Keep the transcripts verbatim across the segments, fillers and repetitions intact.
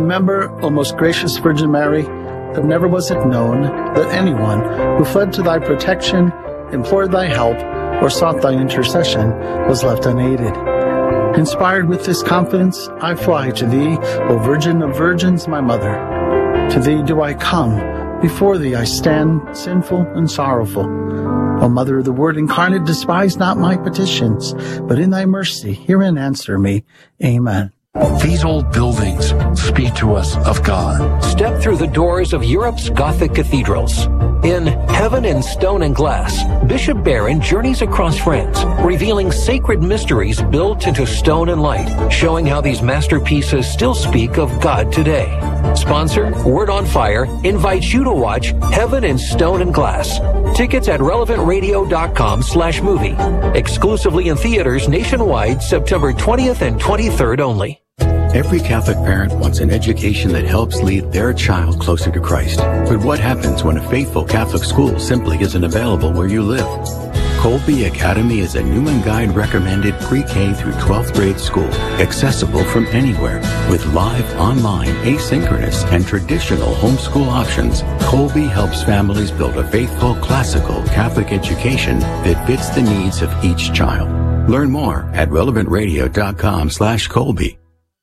remember, O most gracious Virgin Mary, that never was it known that anyone who fled to thy protection, implored thy help, or sought thy intercession was left unaided. Inspired with this confidence, I fly to thee, O Virgin of Virgins, my mother. To thee do I come, before thee I stand, sinful and sorrowful. O Mother of the Word incarnate, despise not my petitions, but in thy mercy hear and answer me. Amen. These old buildings speak to us of God. Step through the doors of Europe's Gothic cathedrals. In Heaven in Stone and Glass, Bishop Barron journeys across France, revealing sacred mysteries built into stone and light, showing how these masterpieces still speak of God today. Sponsor, Word on Fire, invites you to watch Heaven in Stone and Glass. Tickets at relevant radio dot com slash movie. Exclusively in theaters nationwide, September twentieth and twenty-third only. Every Catholic parent wants an education that helps lead their child closer to Christ. But what happens when a faithful Catholic school simply isn't available where you live? Colby Academy is a Newman Guide recommended pre-K through twelfth grade school, accessible from anywhere. With live, online, asynchronous, and traditional homeschool options, Colby helps families build a faithful, classical Catholic education that fits the needs of each child. Learn more at relevant radio dot com slash Colby.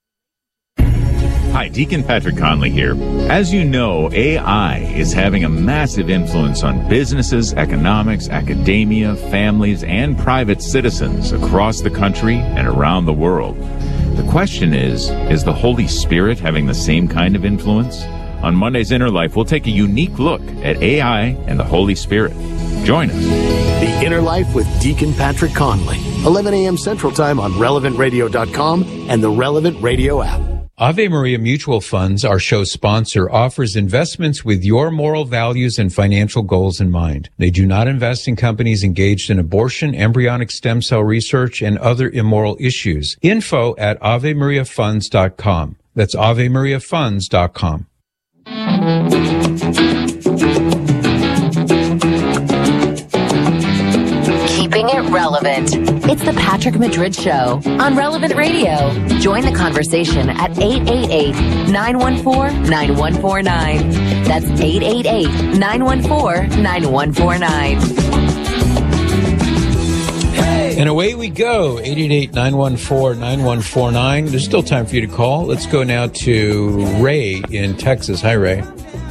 Hi, Deacon Patrick Conley here. As you know, A I is having a massive influence on businesses, economics, academia, families, and private citizens across the country and around the world. The question is, is the Holy Spirit having the same kind of influence? On Monday's Inner Life, we'll take a unique look at A I and the Holy Spirit. Join us. The Inner Life with Deacon Patrick Conley, eleven a.m. Central Time on relevant radio dot com and the Relevant Radio app. Ave Maria Mutual Funds, our show sponsor, offers investments with your moral values and financial goals in mind. They do not invest in companies engaged in abortion, embryonic stem cell research, and other immoral issues. Info at ave maria funds dot com. That's ave maria funds dot com. Keeping it relevant. It's the Patrick Madrid Show on Relevant Radio. Join the conversation at eight eight eight, nine one four, nine one four nine. That's eight eight eight, nine one four, nine one four nine. And away we go, eight eight eight, nine one four, nine one four nine. There's still time for you to call. Let's go now to Ray in Texas. Hi, Ray.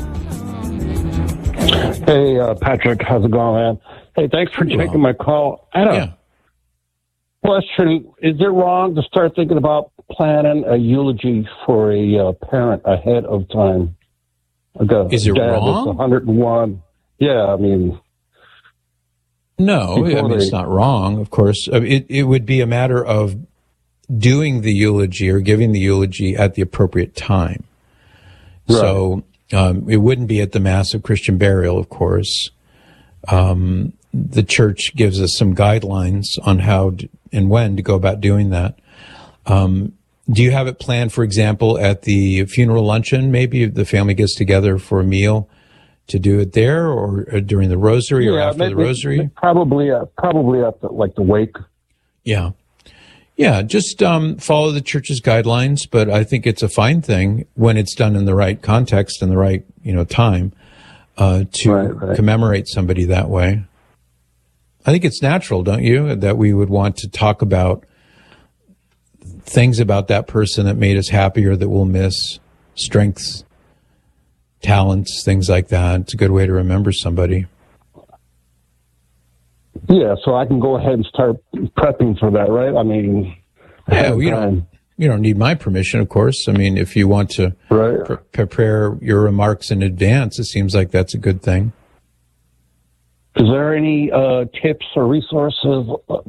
Hey, uh, Patrick. How's it going, man? Hey, thanks for taking my call. I don't Yeah. Question, is it wrong to start thinking about planning a eulogy for a uh, parent ahead of time? Like Is it dad wrong? That's one hundred and one. Yeah, I mean... No, I mean, they, it's not wrong, of course. I mean, it, it would be a matter of doing the eulogy or giving the eulogy at the appropriate time. Right. So um, it wouldn't be at the Mass of Christian Burial, of course. Um, the church gives us some guidelines on how to, and when to go about doing that. Um, do you have it planned, for example, at the funeral luncheon? Maybe the family gets together for a meal to do it there, or, or during the rosary, yeah, or after maybe, the rosary? Probably, uh, probably at the, like the wake. Yeah. Yeah, just um, follow the church's guidelines, but I think it's a fine thing when it's done in the right context and the right, you know, time uh, to right, right. commemorate somebody that way. I think it's natural, don't you, that we would want to talk about things about that person that made us happy or that we'll miss, strengths, talents, things like that. It's a good way to remember somebody. Yeah, so I can go ahead and start prepping for that, right? I mean, yeah, well, you don't, you don't need my permission, of course. I mean, if you want to right. pre- prepare your remarks in advance, it seems like that's a good thing. Is there any uh, tips or resources?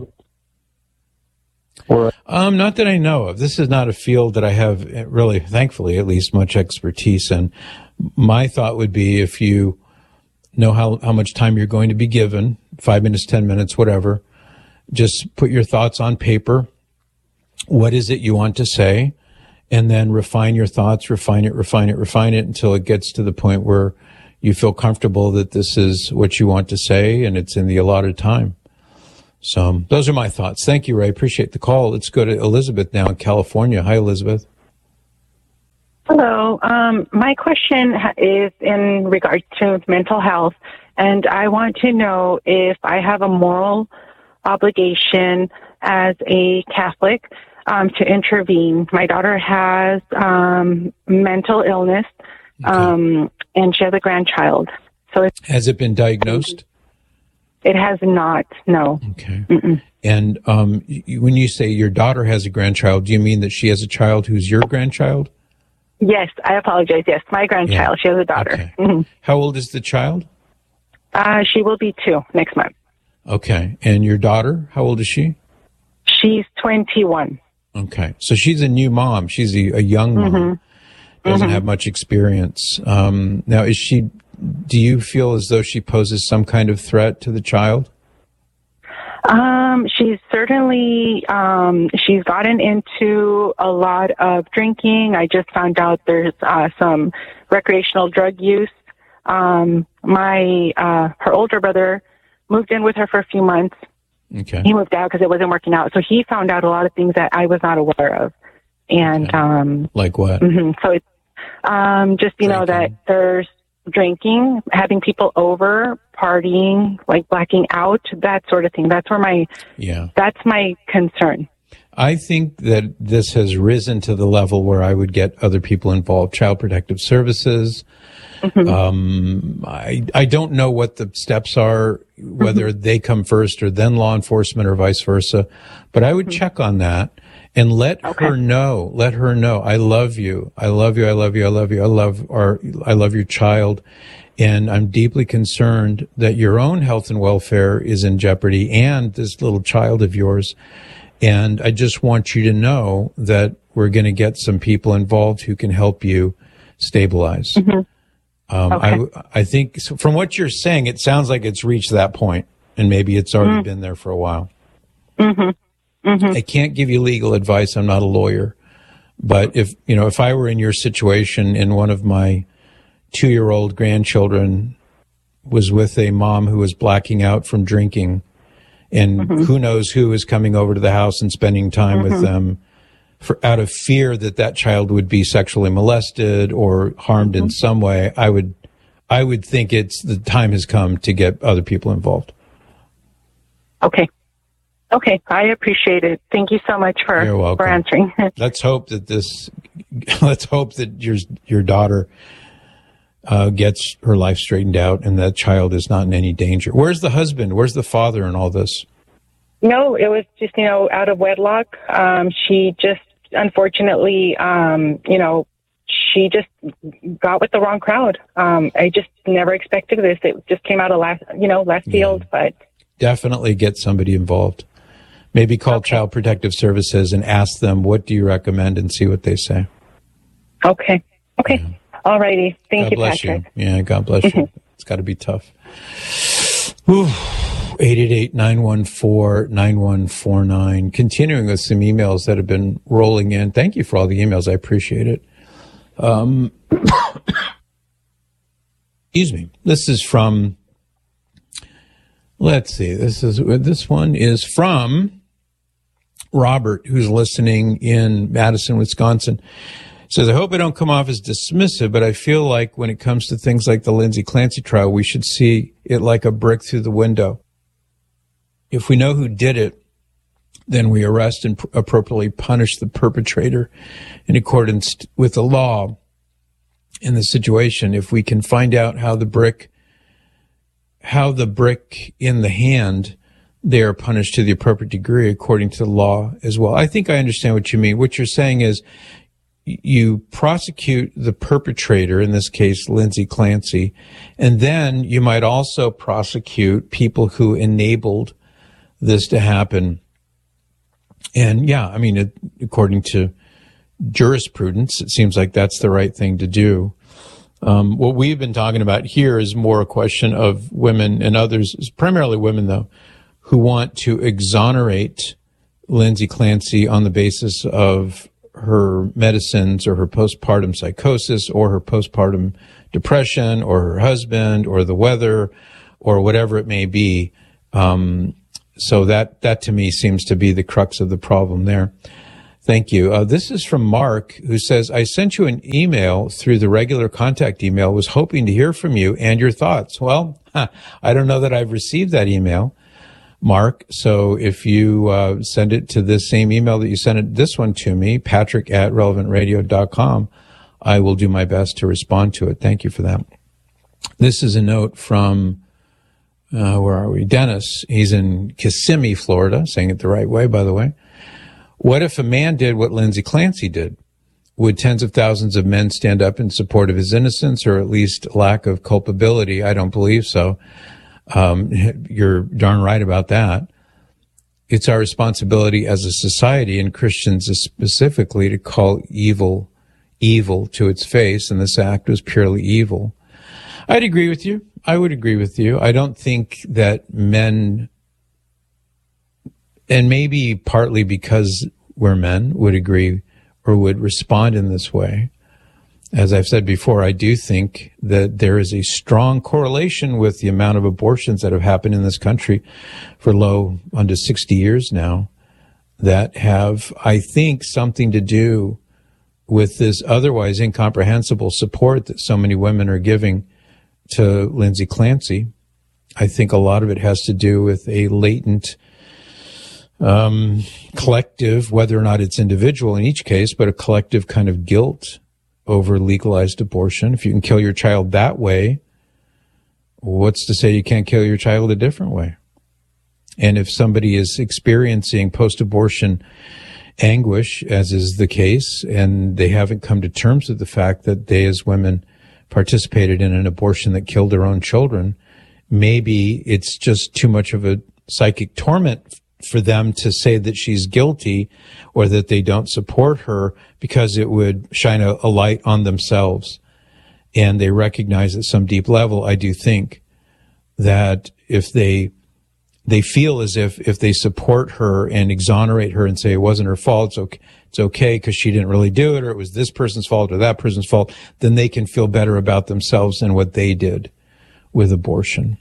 Or um, not that I know of. This is not a field that I have really, thankfully, at least much expertise in. My thought would be if you know how, how much time you're going to be given, five minutes, ten minutes, whatever, just put your thoughts on paper. What is it you want to say? And then refine your thoughts, refine it, refine it, refine it until it gets to the point where you feel comfortable that this is what you want to say and it's in the allotted time. So those are my thoughts. Thank you, Ray. Appreciate the call. Let's go to Elizabeth now in California. Hi, Elizabeth. Hello. Hello. Um, my question is in regards to mental health, and I want to know if I have a moral obligation as a Catholic um, to intervene. My daughter has um, mental illness, okay. um, and she has a grandchild. So it's, has it been diagnosed? It has not. No. Okay. Mm-mm. And um, when you say your daughter has a grandchild, do you mean that she has a child who's your grandchild? Yes, I apologize. Yes, my grandchild. Yeah. She has a daughter. Okay. Mm-hmm. How old is the child? Uh, she will be two next month. Okay. And your daughter, how old is she? She's twenty-one. Okay. So she's a new mom. She's a, a young mom. Mm-hmm. Doesn't mm-hmm. have much experience. Um, now, is she, do you feel as though she poses some kind of threat to the child? Um, she's certainly, um, she's gotten into a lot of drinking. I just found out there's, uh, some recreational drug use. Um, my, uh, her older brother moved in with her for a few months. Okay. He moved out because it wasn't working out. So he found out a lot of things that I was not aware of. And, okay. um, like what? Mm-hmm. So it's, um, just, you drinking. know, that there's drinking, having people over, partying, like blacking out, that sort of thing. That's where my, yeah, that's my concern. I think that this has risen to the level where I would get other people involved, Child Protective Services. Mm-hmm. Um, I, I don't know what the steps are, whether mm-hmm. they come first or then law enforcement or vice versa, but I would mm-hmm. check on that and let okay. her know, let her know, I love you. I love you. I love you. I love you. I love our, I love your child. And I'm deeply concerned that your own health and welfare is in jeopardy and this little child of yours. And I just want you to know that we're going to get some people involved who can help you stabilize. Mm-hmm. Um, okay. I, I think so from what you're saying, it sounds like it's reached that point, and maybe it's already mm-hmm. been there for a while. Mm-hmm. Mm-hmm. I can't give you legal advice. I'm not a lawyer, but if, you know, if I were in your situation and one of my two-year-old grandchildren was with a mom who was blacking out from drinking, and mm-hmm. who knows who is coming over to the house and spending time mm-hmm. with them, for out of fear that that child would be sexually molested or harmed mm-hmm. in some way, I would, I would think it's the time has come to get other people involved. Okay. Okay. I appreciate it. Thank you so much for, You're welcome. for answering. Let's hope that this, let's hope that your, your daughter, uh, gets her life straightened out and that child is not in any danger. Where's the husband? Where's the father in all this? No, it was just, you know, out of wedlock. Um, she just, unfortunately, um, you know, she just got with the wrong crowd. Um, I just never expected this. It just came out of last, you know, left yeah. field, but. Definitely get somebody involved. Maybe call okay. Child Protective Services and ask them, what do you recommend, and see what they say. Okay. Okay. Yeah. All righty. Thank God you, bless Patrick. You. Yeah, God bless you. It's got to be tough. Whew. eight eight eight, nine one four, nine one four nine. Continuing with some emails that have been rolling in. Thank you for all the emails. I appreciate it. Um, excuse me. This is from, let's see. This is, this one is from Robert, who's listening in Madison, Wisconsin. Says, I hope I don't come off as dismissive, but I feel like when it comes to things like the Lindsay Clancy trial, we should see it like a brick through the window. If we know who did it, then we arrest and pr- appropriately punish the perpetrator in accordance t- with the law in the situation. If we can find out how the brick, how the brick in the hand, they are punished to the appropriate degree according to the law as well. I think I understand what you mean. What you're saying is you prosecute the perpetrator, in this case, Lindsay Clancy, and then you might also prosecute people who enabled this to happen. And yeah, I mean, it, according to jurisprudence, it seems like that's the right thing to do. Um, what we've been talking about here is more a question of women and others, primarily women though, who want to exonerate Lindsay Clancy on the basis of her medicines or her postpartum psychosis or her postpartum depression or her husband or the weather or whatever it may be. Um, so that, that to me seems to be the crux of the problem there. Thank you. Uh, this is from Mark, who says, I sent you an email through the regular contact email, was hoping to hear from you and your thoughts. Well, huh, I don't know that I've received that email, Mark. So if you uh, send it to this same email that you sent it, this one to me, patrick at relevant radio dot com, I will do my best to respond to it. Thank you for that. This is a note from, uh, where are we? Dennis. He's in Kissimmee, Florida, saying it the right way, by the way. What if a man did what Lindsay Clancy did? Would tens of thousands of men stand up in support of his innocence, or at least lack of culpability? I don't believe so. Um, you're darn right about that. It's our responsibility as a society, and Christians specifically, to call evil evil to its face, and this act was purely evil. I'd agree with you. I would agree with you. I don't think that men, and maybe partly because we're men, would agree or would respond in this way. As I've said before, I do think that there is a strong correlation with the amount of abortions that have happened in this country for low under sixty years now, that have, I think, something to do with this otherwise incomprehensible support that so many women are giving to Lindsay Clancy. I think a lot of it has to do with a latent Um, collective, whether or not it's individual in each case, but a collective kind of guilt over legalized abortion. If you can kill your child that way, what's to say you can't kill your child a different way? And if somebody is experiencing post-abortion anguish, as is the case, and they haven't come to terms with the fact that they as women participated in an abortion that killed their own children, maybe it's just too much of a psychic torment for them to say that she's guilty or that they don't support her, because it would shine a, a light on themselves. And they recognize at some deep level, I do think, that if they they feel as if if they support her and exonerate her and say it wasn't her fault, it's okay, it's okay because she didn't really do it, or it was this person's fault or that person's fault, then they can feel better about themselves than what they did with abortion.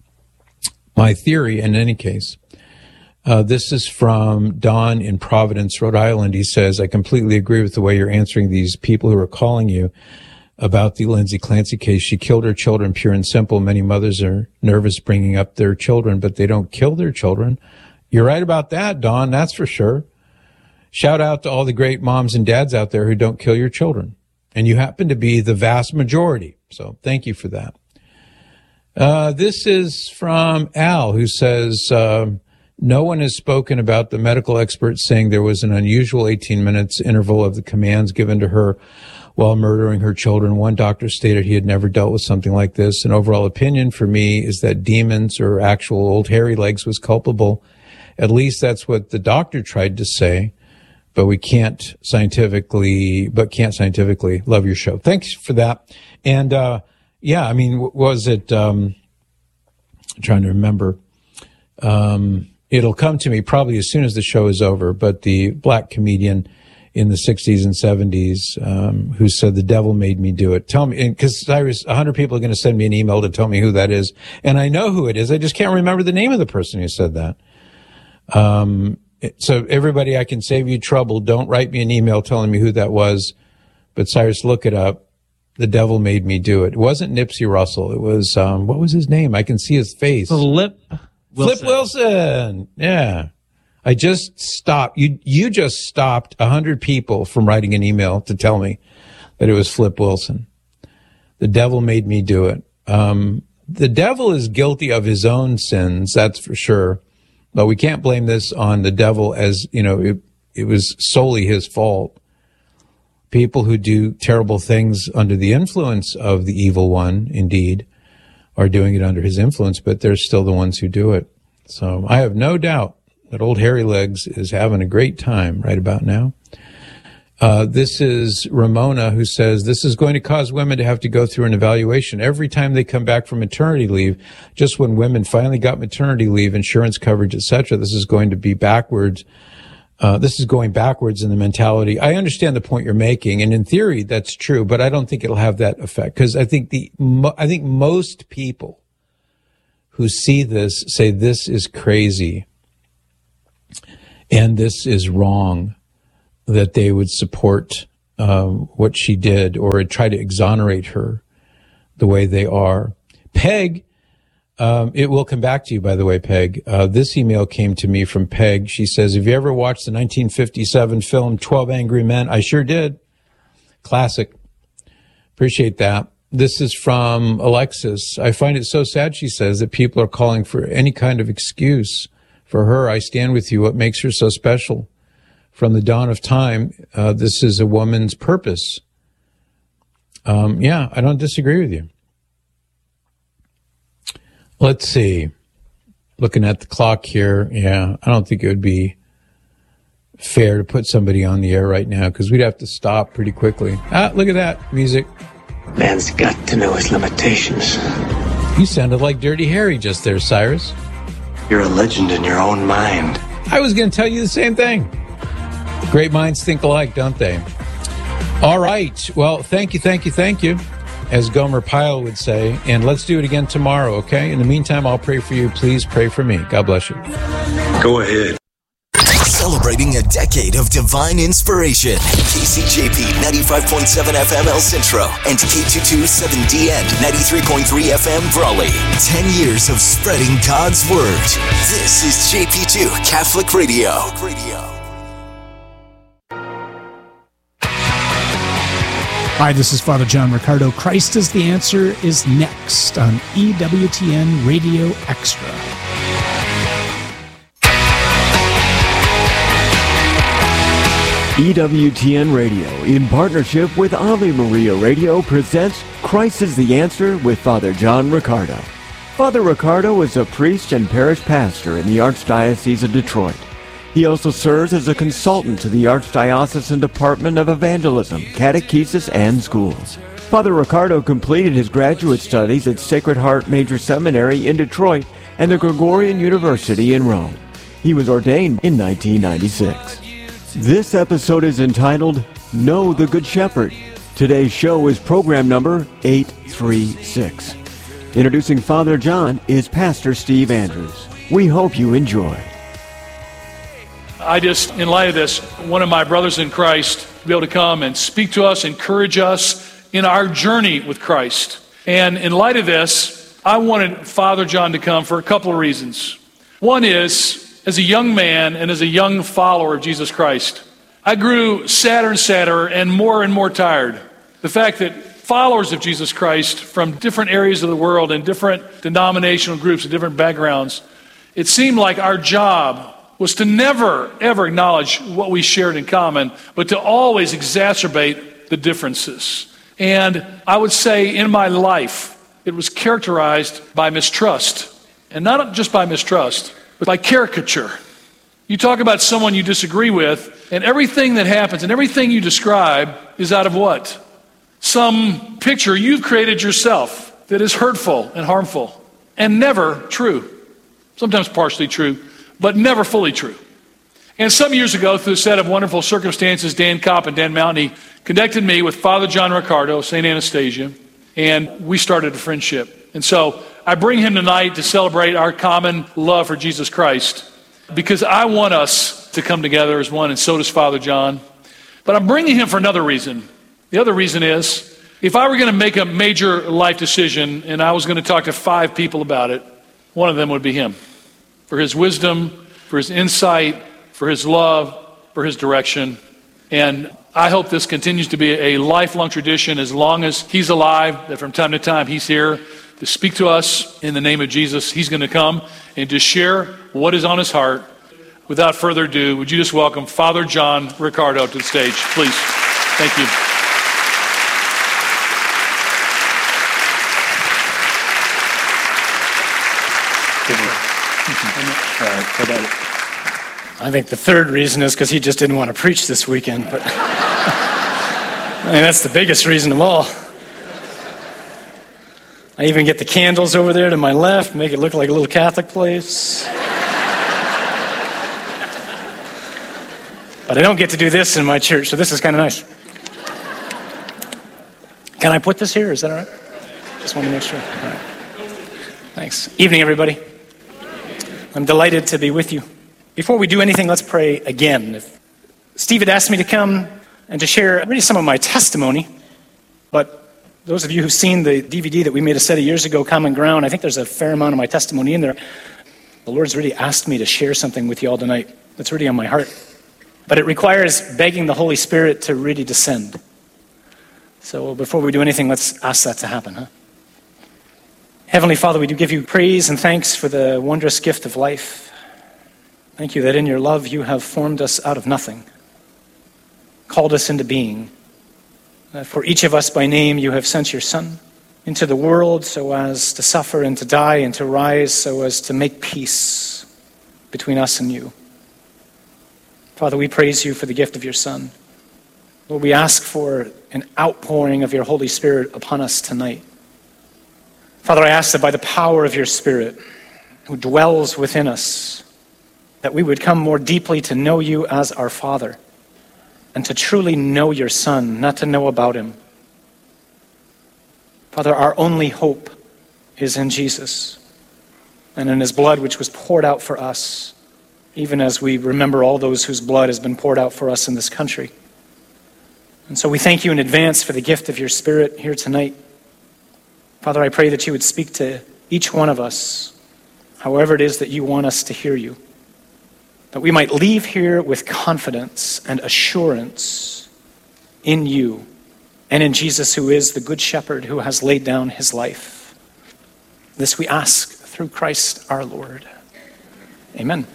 My theory, in any case, Uh, this is from Don in Providence, Rhode Island. He says, I completely agree with the way you're answering these people who are calling you about the Lindsay Clancy case. She killed her children, pure and simple. Many mothers are nervous bringing up their children, but they don't kill their children. You're right about that, Don. That's for sure. Shout out to all the great moms and dads out there who don't kill your children. And you happen to be the vast majority. So thank you for that. Uh, this is from Al, who says, um, no one has spoken about the medical experts saying there was an unusual eighteen minutes interval of the commands given to her while murdering her children. One doctor stated he had never dealt with something like this. An overall opinion for me is that demons or actual old hairy legs was culpable. At least that's what the doctor tried to say, but we can't scientifically, but can't scientifically. Love your show. Thanks for that. And, uh, yeah, I mean, was it, um, I'm trying to remember, um, it'll come to me probably as soon as the show is over, but the black comedian in the sixties and seventies um, who said, the devil made me do it. Tell me, because Cyrus, one hundred people are going to send me an email to tell me who that is, and I know who it is. I just can't remember the name of the person who said that. Um, so everybody, I can save you trouble. Don't write me an email telling me who that was, but Cyrus, look it up. The devil made me do it. It wasn't Nipsey Russell. It was, um, what was his name? I can see his face. Flip Wilson. Flip Wilson. Yeah. I just stopped. You, you just stopped a hundred people from writing an email to tell me that it was Flip Wilson. The devil made me do it. Um, the devil is guilty of his own sins. That's for sure. But we can't blame this on the devil as, you know, it, it was solely his fault. People who do terrible things under the influence of the evil one, indeed, are doing it under his influence, but they're still the ones who do it. So I have no doubt that old hairy legs is having a great time right about now. Uh, this is Ramona, who says, this is going to cause women to have to go through an evaluation every time they come back from maternity leave. Just when women finally got maternity leave, insurance coverage, et cetera, this is going to be backwards. Uh, this is going backwards in the mentality. I understand the point you're making, and in theory, that's true, but I don't think it'll have that effect, because I think the, mo- I think most people who see this say this is crazy and this is wrong. that they would support um, what she did or try to exonerate her the way they are. Peg, um, it will come back to you, by the way, Peg. Uh, this email came to me from Peg. She says, have you ever watched the nineteen fifty-seven film twelve Angry Men? I sure did. Classic. Appreciate that. This is from Alexis. I find it so sad, she says, that people are calling for any kind of excuse for her. I stand with you. What makes her so special? From the dawn of time, uh, this is a woman's purpose. Um, yeah, I don't disagree with you. Let's see. Looking at the clock here, yeah, I don't think it would be fair to put somebody on the air right now because we'd have to stop pretty quickly. Ah, look at that music. Man's got to know his limitations. You sounded like Dirty Harry just there, Cyrus. You're a legend in your own mind. I was going to tell you the same thing. Great minds think alike, don't they? All right. Well, thank you, thank you, thank you, as Gomer Pyle would say. And let's do it again tomorrow, okay? In the meantime, I'll pray for you. Please pray for me. God bless you. Go ahead. Celebrating a decade of divine inspiration. K C J P ninety-five point seven F M El Centro and K two twenty-seven D N ninety-three point three F M Brawley. Ten years of spreading God's Word. This is J P two Catholic Radio. Hi, this is Father John Riccardo. Christ is the Answer is next on E W T N Radio Extra. E W T N Radio, in partnership with Ave Maria Radio, presents Christ is the Answer with Father John Riccardo. Father Riccardo is a priest and parish pastor in the Archdiocese of Detroit. He also serves as a consultant to the Archdiocesan Department of Evangelism, Catechesis, and Schools. Father Riccardo completed his graduate studies at Sacred Heart Major Seminary in Detroit and the Gregorian University in Rome. He was ordained in nineteen ninety-six. This episode is entitled, Know the Good Shepherd. Today's show is program number eight thirty-six. Introducing Father John is Pastor Steve Andrews. We hope you enjoy. I just, in light of this, one of my brothers in Christ to be able to come and speak to us, encourage us in our journey with Christ. And in light of this, I wanted Father John to come for a couple of reasons. One is, as a young man and as a young follower of Jesus Christ, I grew sadder and sadder and more and more tired. The fact that followers of Jesus Christ from different areas of the world and different denominational groups and different backgrounds, it seemed like our job was to never, ever acknowledge what we shared in common, but to always exacerbate the differences. And I would say in my life, it was characterized by mistrust. And not just by mistrust, but by caricature. You talk about someone you disagree with, and everything that happens and everything you describe is out of what? Some picture you've created yourself that is hurtful and harmful and never true. Sometimes partially true, but never fully true. And some years ago, through a set of wonderful circumstances, Dan Kopp and Dan Mountain connected me with Father John Riccardo, Saint Anastasia, and we started a friendship. And so I bring him tonight to celebrate our common love for Jesus Christ, because I want us to come together as one, and so does Father John. But I'm bringing him for another reason. The other reason is, if I were going to make a major life decision and I was going to talk to five people about it, one of them would be him. For his wisdom, for his insight, for his love, for his direction. And I hope this continues to be a lifelong tradition as long as he's alive, that from time to time he's here to speak to us in the name of Jesus. He's going to come and to share what is on his heart. Without further ado, would you just welcome Father John Riccardo to the stage, please. Thank you. I think the third reason is because he just didn't want to preach this weekend, but I mean, that's the biggest reason of all. I even get the candles over there to my left, make it look like a little Catholic place. But I don't get to do this in my church, so this is kind of nice. Can I put this here? Is that all right? Just want to make sure. All right. Thanks. Evening, everybody. I'm delighted to be with you. Before we do anything, let's pray again. If Steve had asked me to come and to share really some of my testimony, but those of you who've seen the D V D that we made a set of years ago, Common Ground, I think there's a fair amount of my testimony in there. The Lord's really asked me to share something with you all tonight that's really on my heart. But it requires begging the Holy Spirit to really descend. So before we do anything, let's ask that to happen, huh? Heavenly Father, we do give you praise and thanks for the wondrous gift of life. Thank you that in your love you have formed us out of nothing, called us into being. That for each of us by name you have sent your Son into the world so as to suffer and to die and to rise so as to make peace between us and you. Father, we praise you for the gift of your Son. Lord, we ask for an outpouring of your Holy Spirit upon us tonight. Father, I ask that by the power of your Spirit, who dwells within us, that we would come more deeply to know you as our Father and to truly know your Son, not to know about him. Father, our only hope is in Jesus and in his blood which was poured out for us, even as we remember all those whose blood has been poured out for us in this country. And so we thank you in advance for the gift of your Spirit here tonight. Father, I pray that you would speak to each one of us, however it is that you want us to hear you, that we might leave here with confidence and assurance in you and in Jesus, who is the good shepherd who has laid down his life. This we ask through Christ our Lord. Amen.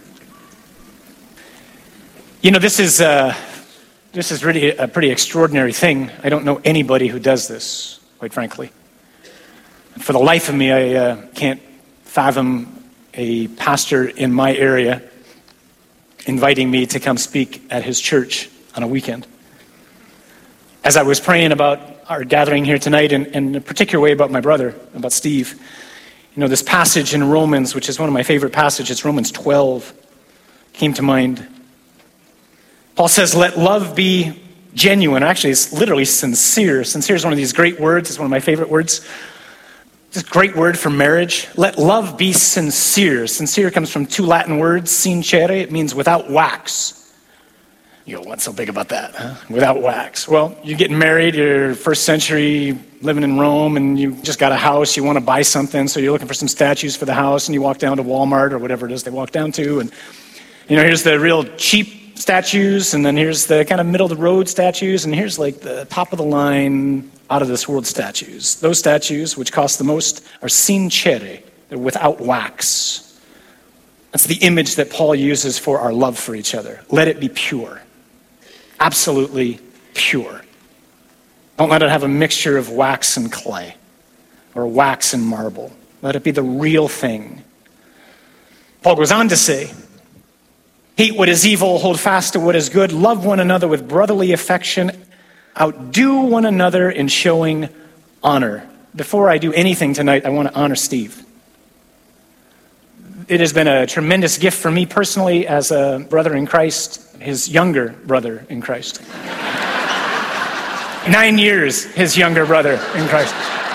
You know, this is, uh, this is really a pretty extraordinary thing. I don't know anybody who does this, quite frankly. For the life of me, I uh, can't fathom a pastor in my area inviting me to come speak at his church on a weekend. As I was praying about our gathering here tonight, and, and in a particular way about my brother, about Steve, you know, this passage in Romans, which is one of my favorite passages, Romans twelve, came to mind. Paul says, let love be genuine. Actually, it's literally sincere. Sincere is one of these great words. It's one of my favorite words. This great word for marriage. Let love be sincere. Sincere comes from two Latin words, sincere. It means without wax. You go, what's so big about that, huh? Without wax. Well, you're getting married, you're first century, living in Rome, and you just got a house, you want to buy something, so you're looking for some statues for the house, and you walk down to Walmart or whatever it is they walk down to, and you know, here's the real cheap statues, and then here's the kind of middle of the road statues, and here's like the top of the line, out of this world statues. Those statues, which cost the most, are sincere. They're without wax. That's the image that Paul uses for our love for each other. Let it be pure. Absolutely pure. Don't let it have a mixture of wax and clay or wax and marble. Let it be the real thing. Paul goes on to say, hate what is evil, hold fast to what is good, love one another with brotherly affection, outdo one another in showing honor. Before I do anything tonight, I want to honor Steve. It has been a tremendous gift for me personally as a brother in Christ, his younger brother in Christ. Nine years, his younger brother in Christ.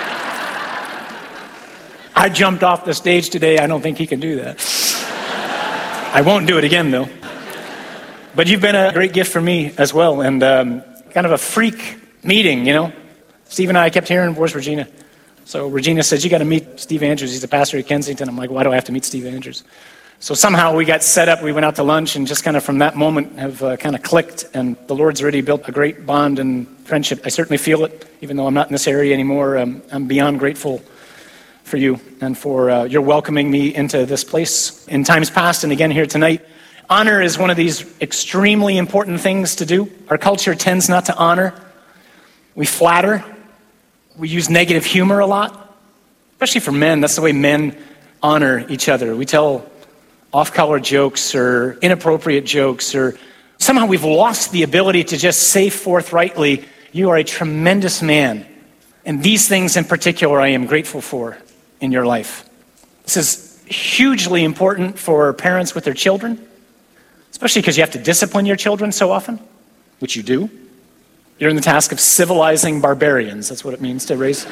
I jumped off the stage today. I don't think he can do that. I won't do it again, though. But you've been a great gift for me as well, and um, kind of a freak meeting, you know. Steve and I kept hearing, where's Regina? So Regina says, you got to meet Steve Andrews. He's a pastor at Kensington. I'm like, why do I have to meet Steve Andrews? So somehow we got set up. We went out to lunch and just kind of from that moment have uh, kind of clicked. And the Lord's already built a great bond and friendship. I certainly feel it, even though I'm not in this area anymore. Um, I'm beyond grateful for you and for uh, your welcoming me into this place in times past and again here tonight. Honor is one of these extremely important things to do. Our culture tends not to honor. We flatter. We use negative humor a lot, especially for men. That's the way men honor each other. We tell off-color jokes or inappropriate jokes, or somehow we've lost the ability to just say forthrightly, you are a tremendous man. And these things in particular I am grateful for in your life. This is hugely important for parents with their children, especially because you have to discipline your children so often, which you do. You're in the task of civilizing barbarians. That's what it means to raise.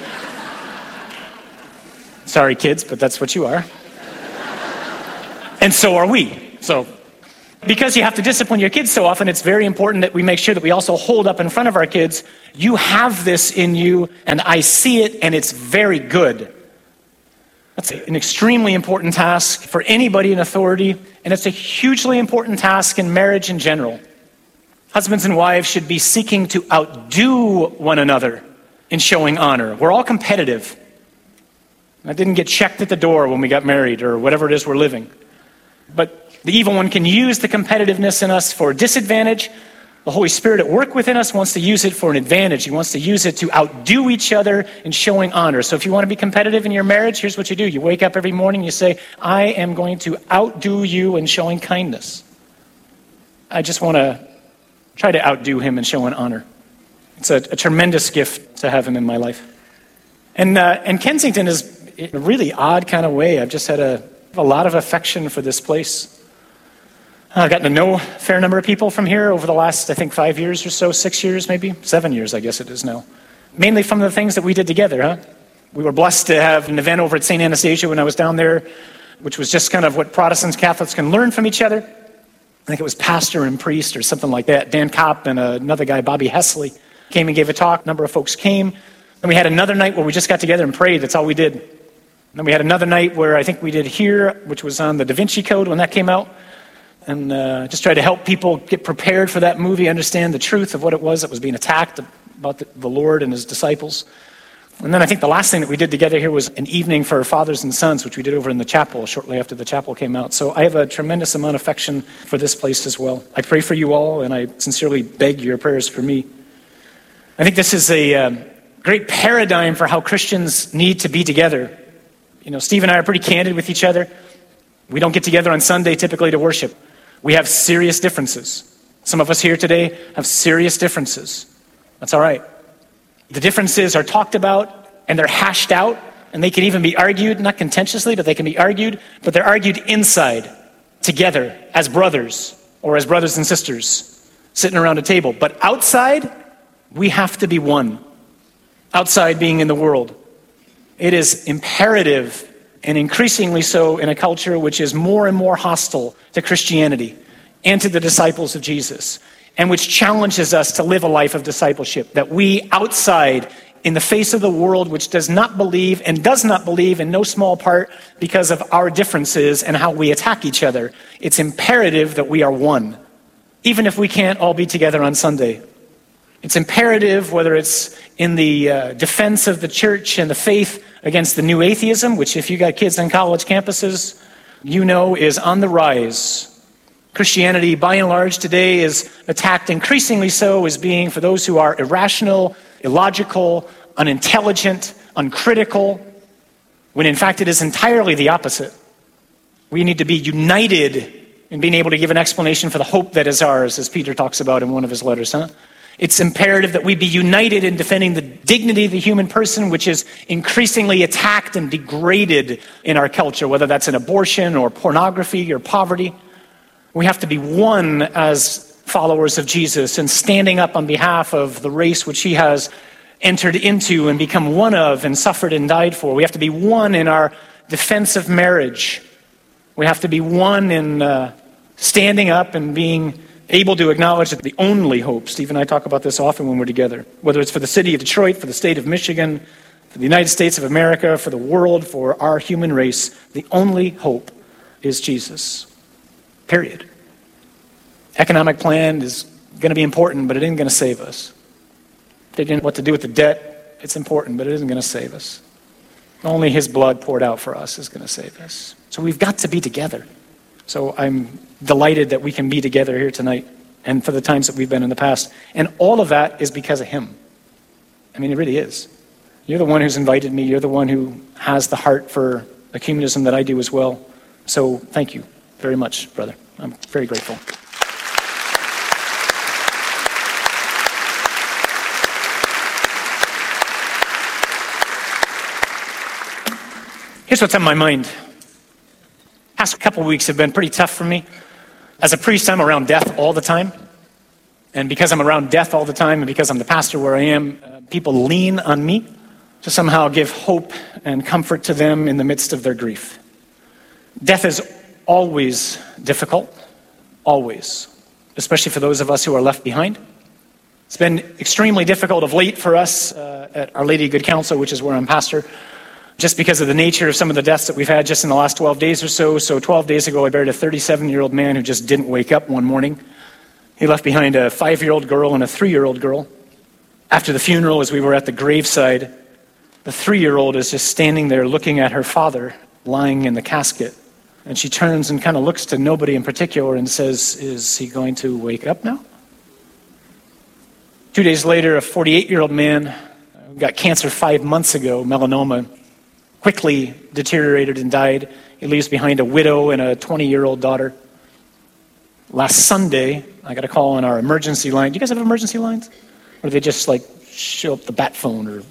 Sorry, kids, but that's what you are. And so are we. So Because you have to discipline your kids so often, it's very important that we make sure that we also hold up in front of our kids, you have this in you, and I see it, and it's very good. That's an extremely important task for anybody in authority, and it's a hugely important task in marriage in general. Husbands and wives should be seeking to outdo one another in showing honor. We're all competitive. I didn't get checked at the door when we got married or whatever it is we're living. But the evil one can use the competitiveness in us for disadvantage. The Holy Spirit at work within us wants to use it for an advantage. He wants to use it to outdo each other in showing honor. So if you want to be competitive in your marriage, here's what you do. You wake up every morning, you say, I am going to outdo you in showing kindness. I just want to try to outdo him in showing honor. It's a, a tremendous gift to have him in my life. And, uh, and Kensington is in a really odd kind of way. I've just had a, a lot of affection for this place. I've gotten to know a fair number of people from here over the last, I think, five years or so, six years maybe, seven years I guess it is now. Mainly from the things that we did together, huh? We were blessed to have an event over at Saint Anastasia when I was down there, which was just kind of what Protestants, Catholics can learn from each other. I think it was pastor and priest or something like that. Dan Kopp and another guy, Bobby Hesley, came and gave a talk. A number of folks came. Then we had another night where we just got together and prayed. That's all we did. And then we had another night where I think we did here, which was on the Da Vinci Code when that came out. And uh, just try to help people get prepared for that movie, understand the truth of what it was that was being attacked about the, the Lord and his disciples. And then I think the last thing that we did together here was an evening for fathers and sons, which we did over in the chapel shortly after the chapel came out. So I have a tremendous amount of affection for this place as well. I pray for you all, and I sincerely beg your prayers for me. I think this is a um, great paradigm for how Christians need to be together. You know, Steve and I are pretty candid with each other. We don't get together on Sunday typically to worship. We have serious differences. Some of us here today have serious differences. That's all right. The differences are talked about and they're hashed out, and they can even be argued, not contentiously, but they can be argued, but they're argued inside, together, as brothers or as brothers and sisters, sitting around a table. But outside, we have to be one. Outside being in the world. It is imperative, and increasingly so in a culture which is more and more hostile to Christianity and to the disciples of Jesus, and which challenges us to live a life of discipleship, that we outside in the face of the world which does not believe and does not believe in no small part because of our differences and how we attack each other, it's imperative that we are one, even if we can't all be together on Sunday. It's imperative, whether it's in the uh, defense of the church and the faith against the new atheism, which if you got kids on college campuses, you know is on the rise. Christianity, by and large, today is attacked increasingly so as being for those who are irrational, illogical, unintelligent, uncritical, when in fact it is entirely the opposite. We need to be united in being able to give an explanation for the hope that is ours, as Peter talks about in one of his letters, huh? It's imperative that we be united in defending the dignity of the human person, which is increasingly attacked and degraded in our culture, whether that's in abortion or pornography or poverty. We have to be one as followers of Jesus and standing up on behalf of the race which he has entered into and become one of and suffered and died for. We have to be one in our defense of marriage. We have to be one in uh, standing up and being able to acknowledge that the only hope, Steve and I talk about this often when we're together, whether it's for the city of Detroit, for the state of Michigan, for the United States of America, for the world, for our human race, the only hope is Jesus. Period. Economic plan is going to be important, but it isn't going to save us. Figuring what to do with the debt, it's important, but it isn't going to save us. Only his blood poured out for us is going to save us. So we've got to be together. So I'm delighted that we can be together here tonight and for the times that we've been in the past. And all of that is because of him. I mean, it really is. You're the one who's invited me. You're the one who has the heart for ecumenism that I do as well. So thank you very much, brother. I'm very grateful. Here's what's on my mind. Past couple of weeks have been pretty tough for me. As a priest, I'm around death all the time. And because I'm around death all the time and because I'm the pastor where I am, uh, people lean on me to somehow give hope and comfort to them in the midst of their grief. Death is always difficult. always, especially for those of us who are left behind. It's been extremely difficult of late for us uh, at Our Lady of Good Counsel, which is where I'm pastor, just because of the nature of some of the deaths that we've had just in the last twelve days or so. So twelve days ago, I buried a thirty-seven-year-old man who just didn't wake up one morning. He left behind a five-year-old girl and a three-year-old girl. After the funeral, as we were at the graveside, the three-year-old is just standing there looking at her father lying in the casket. And she turns and kind of looks to nobody in particular and says, "Is he going to wake up now?" Two days later, a forty-eight-year-old man who got cancer five months ago, melanoma, quickly deteriorated and died. He leaves behind a widow and a twenty-year-old daughter. Last Sunday, I got a call on our emergency line. Do you guys have emergency lines? Or do they just like show up the bat phone or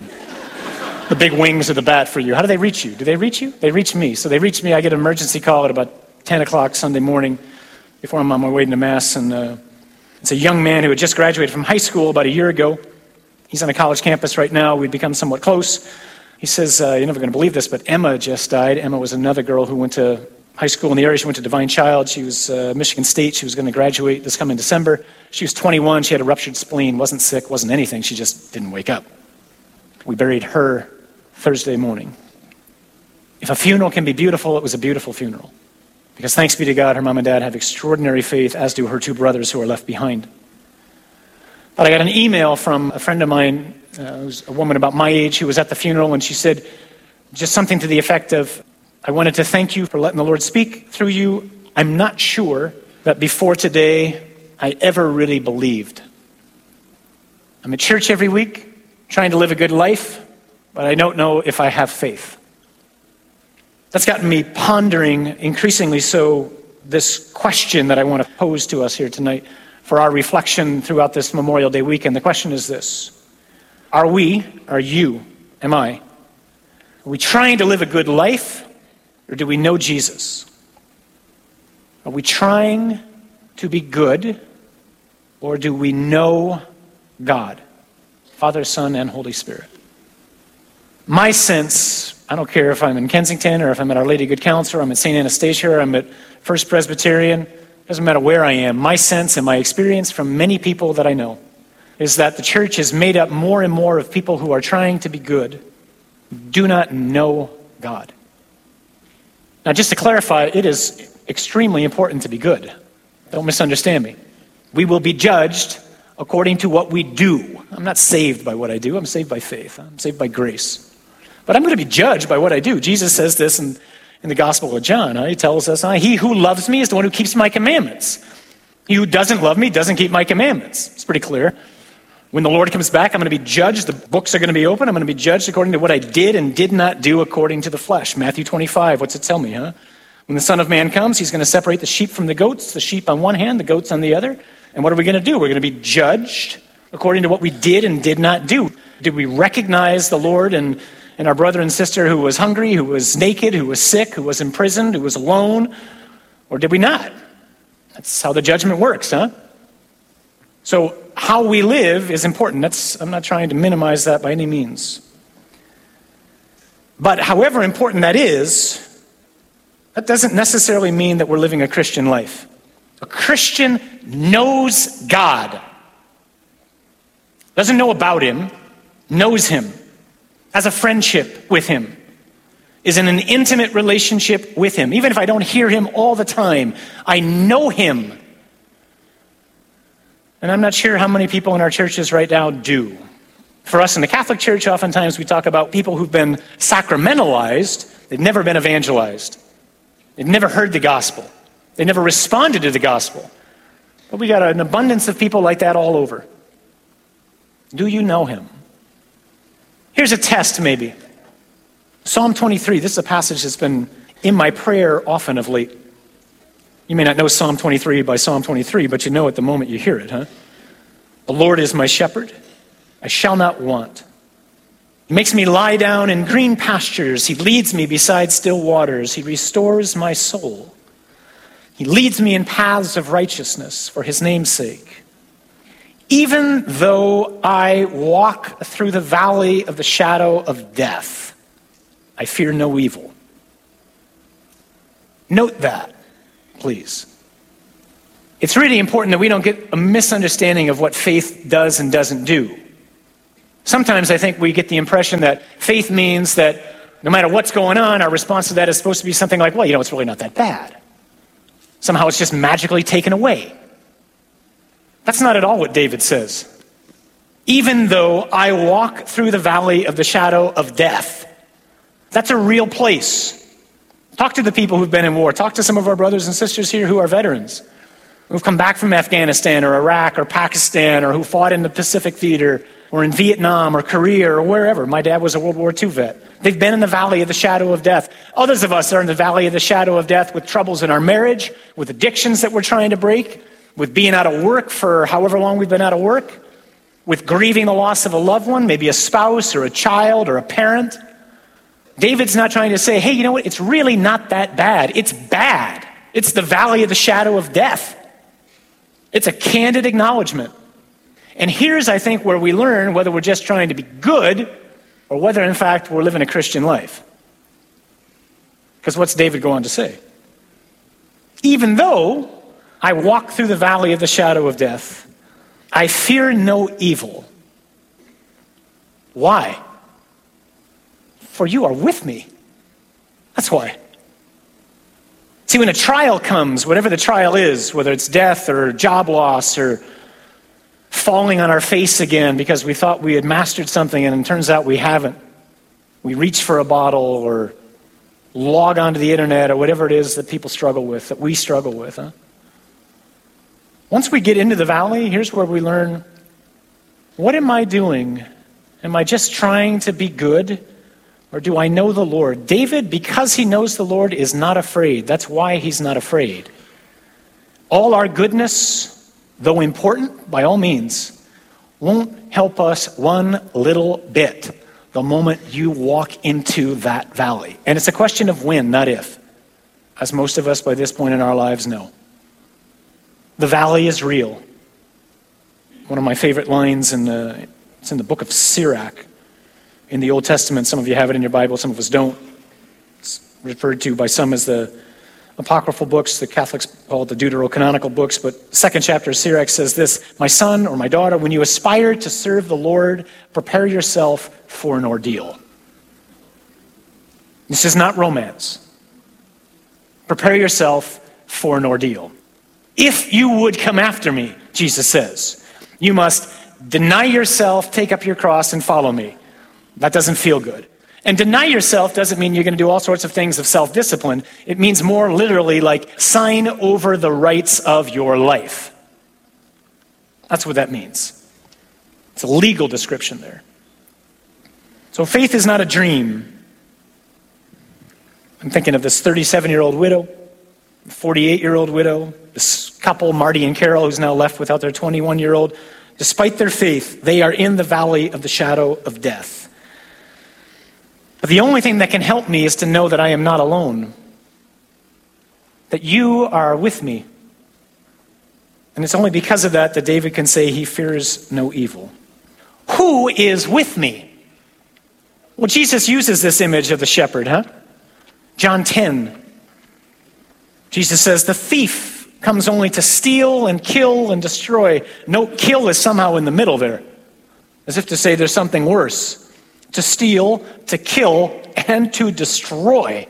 the big wings of the bat for you? How do they reach you? Do they reach you? They reach me. So they reach me. I get an emergency call at about ten o'clock Sunday morning before I'm on my way to Mass. And uh, it's a young man who had just graduated from high school about a year ago. He's on a college campus right now. We've become somewhat close. He says, uh, you're never going to believe this, but Emma just died. Emma was another girl who went to high school in the area. She went to Divine Child. She was uh, Michigan State. She was going to graduate this coming December. She was twenty-one. She had a ruptured spleen, wasn't sick, wasn't anything. She just didn't wake up. We buried her Thursday morning. If a funeral can be beautiful, it was a beautiful funeral. Because thanks be to God, her mom and dad have extraordinary faith, as do her two brothers who are left behind. But I got an email from a friend of mine, uh, who's a woman about my age, who was at the funeral, and she said just something to the effect of, "I wanted to thank you for letting the Lord speak through you. I'm not sure that before today I ever really believed. I'm at church every week, trying to live a good life, but I don't know if I have faith." That's gotten me pondering increasingly so this question that I want to pose to us here tonight for our reflection throughout this Memorial Day weekend. The question is this: Are we, are you, am I, are we trying to live a good life, or do we know Jesus? Are we trying to be good, or do we know God, Father, Son, and Holy Spirit? My sense, I don't care if I'm in Kensington or if I'm at Our Lady of Good Counsel or I'm at Saint Anastasia or I'm at First Presbyterian, doesn't matter where I am, my sense and my experience from many people that I know is that the church is made up more and more of people who are trying to be good, do not know God. Now, just to clarify, it is extremely important to be good. Don't misunderstand me. We will be judged according to what we do. I'm not saved by what I do. I'm saved by faith. I'm saved by grace. But I'm going to be judged by what I do. Jesus says this in, in the Gospel of John. Huh? He tells us, huh? He who loves me is the one who keeps my commandments. He who doesn't love me doesn't keep my commandments. It's pretty clear. When the Lord comes back, I'm going to be judged. The books are going to be open. I'm going to be judged according to what I did and did not do according to the flesh. Matthew twenty-five, what's it tell me, huh? When the Son of Man comes, he's going to separate the sheep from the goats, the sheep on one hand, the goats on the other. And what are we going to do? We're going to be judged according to what we did and did not do. Did we recognize the Lord and, and our brother and sister who was hungry, who was naked, who was sick, who was imprisoned, who was alone? Or did we not? That's how the judgment works, huh? So how we live is important. That's, I'm not trying to minimize that by any means. But however important that is, that doesn't necessarily mean that we're living a Christian life. A Christian knows God. Doesn't know about him, knows him, has a friendship with him, is in an intimate relationship with him. Even if I don't hear him all the time, I know him. And I'm not sure how many people in our churches right now do. For us in the Catholic Church, oftentimes we talk about people who've been sacramentalized. They've never been evangelized. They've never heard the gospel. They never responded to the gospel. But we got an abundance of people like that all over. Do you know him? Here's a test maybe. Psalm twenty-three, this is a passage that's been in my prayer often of late. You may not know Psalm twenty-three by Psalm twenty-three, but you know it the moment you hear it, huh? The Lord is my shepherd, I shall not want. He makes me lie down in green pastures. He leads me beside still waters. He restores my soul. He leads me in paths of righteousness for his name's sake. Even though I walk through the valley of the shadow of death, I fear no evil. Note that, please. It's really important that we don't get a misunderstanding of what faith does and doesn't do. Sometimes I think we get the impression that faith means that no matter what's going on, our response to that is supposed to be something like, well, you know, it's really not that bad. Somehow it's just magically taken away. That's not at all what David says. Even though I walk through the valley of the shadow of death, that's a real place. Talk to the people who've been in war. Talk to some of our brothers and sisters here who are veterans, who've come back from Afghanistan or Iraq or Pakistan, or who fought in the Pacific Theater or in Vietnam or Korea or wherever. My dad was a World War Two vet. They've been in the valley of the shadow of death. Others of us are in the valley of the shadow of death with troubles in our marriage, with addictions that we're trying to break, with being out of work for however long we've been out of work, with grieving the loss of a loved one, maybe a spouse or a child or a parent. David's not trying to say, hey, you know what? It's really not that bad. It's bad. It's the valley of the shadow of death. It's a candid acknowledgement. And here's, I think, where we learn whether we're just trying to be good or whether, in fact, we're living a Christian life. Because what's David go on to say? Even though I walk through the valley of the shadow of death, I fear no evil. Why? For you are with me. That's why. See, when a trial comes, whatever the trial is, whether it's death or job loss or falling on our face again because we thought we had mastered something and it turns out we haven't. We reach for a bottle or log onto the internet or whatever it is that people struggle with, that we struggle with. Huh? Once we get into the valley, here's where we learn, what am I doing? Am I just trying to be good? Or do I know the Lord? David, because he knows the Lord, is not afraid. That's why he's not afraid. All our goodness, though important, by all means, won't help us one little bit the moment you walk into that valley. And it's a question of when, not if, as most of us by this point in our lives know. The valley is real. One of my favorite lines, in the, it's in the book of Sirach, in the Old Testament. Some of you have it in your Bible, some of us don't. It's referred to by some as the apocryphal books. The Catholics call it the deuterocanonical books. But the second chapter of Sirach says this, my son or my daughter, when you aspire to serve the Lord, prepare yourself for an ordeal. This is not romance. Prepare yourself for an ordeal. If you would come after me, Jesus says, you must deny yourself, take up your cross, and follow me. That doesn't feel good. And deny yourself doesn't mean you're going to do all sorts of things of self-discipline. It means more literally like sign over the rights of your life. That's what that means. It's a legal description there. So faith is not a dream. I'm thinking of this thirty-seven-year-old widow, forty-eight-year-old widow, this couple, Marty and Carol, who's now left without their twenty-one-year-old. Despite their faith, they are in the valley of the shadow of death. But the only thing that can help me is to know that I am not alone, that you are with me. And it's only because of that that David can say he fears no evil. Who is with me? Well, Jesus uses this image of the shepherd, huh? John ten. Jesus says, the thief comes only to steal and kill and destroy. No, kill is somehow in the middle there, as if to say there's something worse. To steal, to kill, and to destroy.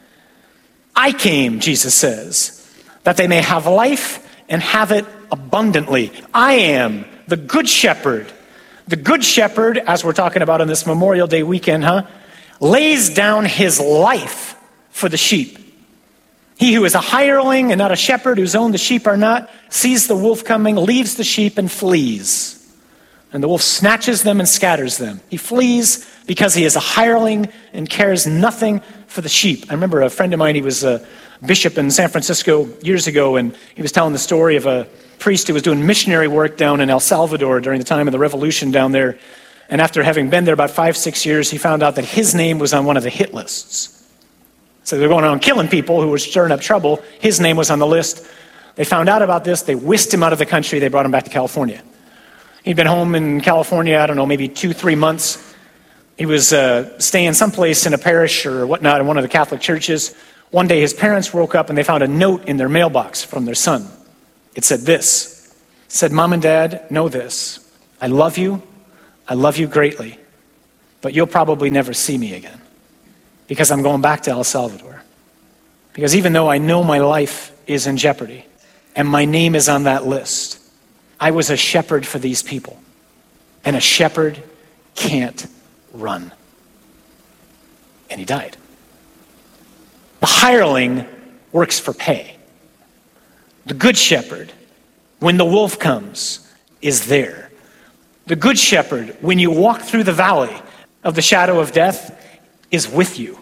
I came, Jesus says, that they may have life and have it abundantly. I am the good shepherd. The good shepherd, as we're talking about on this Memorial Day weekend, huh, lays down his life for the sheep. He who is a hireling and not a shepherd, whose own the sheep are not, sees the wolf coming, leaves the sheep and flees. And the wolf snatches them and scatters them. He flees because he is a hireling and cares nothing for the sheep. I remember a friend of mine, he was a bishop in San Francisco years ago, and he was telling the story of a priest who was doing missionary work down in El Salvador during the time of the revolution down there. And after having been there about five, six years, he found out that his name was on one of the hit lists. So they're going around killing people who were stirring up trouble. His name was on the list. They found out about this. They whisked him out of the country. They brought him back to California. He'd been home in California, I don't know, maybe two, three months. He was uh, staying someplace in a parish or whatnot in one of the Catholic churches. One day his parents woke up and they found a note in their mailbox from their son. It said this. It said, Mom and Dad, know this. I love you. I love you greatly. But you'll probably never see me again because I'm going back to El Salvador. Because even though I know my life is in jeopardy and my name is on that list, I was a shepherd for these people. And a shepherd can't run. And he died. The hireling works for pay. The good shepherd, when the wolf comes, is there. The good shepherd, when you walk through the valley of the shadow of death, is with you.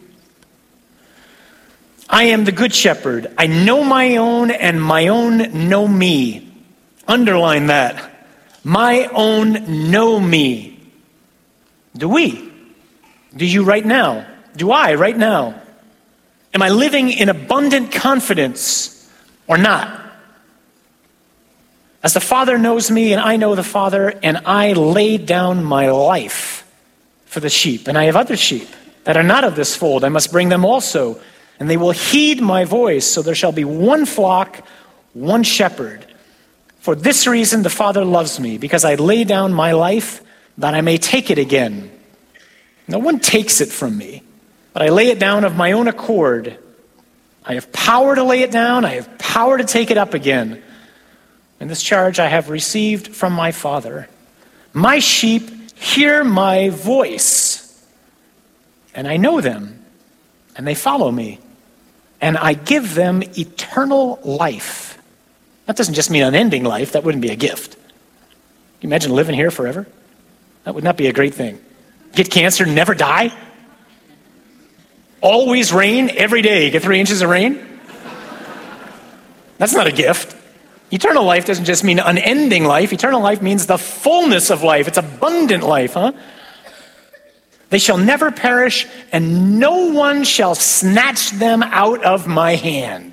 I am the good shepherd. I know my own, and my own know me. Underline that. My own know me. Do we? Do you right now? Do I right now? Am I living in abundant confidence or not? As the Father knows me and I know the Father, and I lay down my life for the sheep. And I have other sheep that are not of this fold. I must bring them also, and they will heed my voice. So there shall be one flock, one shepherd. For this reason the Father loves me, because I lay down my life that I may take it again. No one takes it from me, but I lay it down of my own accord. I have power to lay it down. I have power to take it up again. And this charge I have received from my Father. My sheep hear my voice, and I know them, and they follow me, and I give them eternal life. That doesn't just mean unending life. That wouldn't be a gift. Can you imagine living here forever? That would not be a great thing. Get cancer, never die? Always rain every day. Get three inches of rain? That's not a gift. Eternal life doesn't just mean unending life. Eternal life means the fullness of life. It's abundant life, huh? They shall never perish, and no one shall snatch them out of my hand.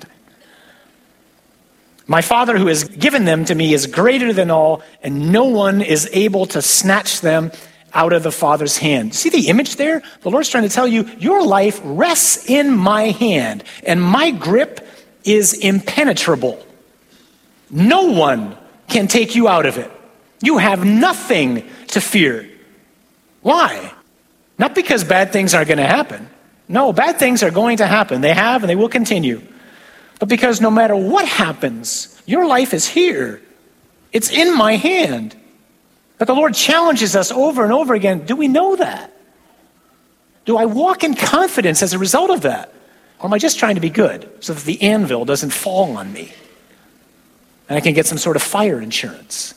My Father who has given them to me is greater than all, and no one is able to snatch them out of the Father's hand. See the image there? The Lord's trying to tell you, your life rests in my hand, and my grip is impenetrable. No one can take you out of it. You have nothing to fear. Why? Not because bad things are going to happen. No, bad things are going to happen. They have and they will continue. But because no matter what happens, your life is here. It's in my hand. But the Lord challenges us over and over again. Do we know that? Do I walk in confidence as a result of that? Or am I just trying to be good so that the anvil doesn't fall on me and I can get some sort of fire insurance?